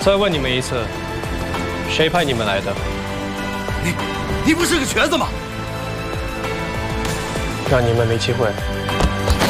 再问你们一次，谁派你们来的？ 你不是个瘸子吗？ 让你们没机会。